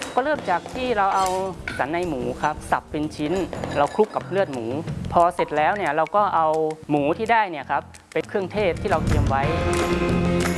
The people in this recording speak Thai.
ก็เริ่มจากที่เราเอาสันในหมูครับสับเป็นชิ้นเราคลุกกับเลือดหมูพอเสร็จแล้วเนี่ยเราก็เอาหมูที่ได้เนี่ยครับเป็นเครื่องเทศที่เราเตรียมไว้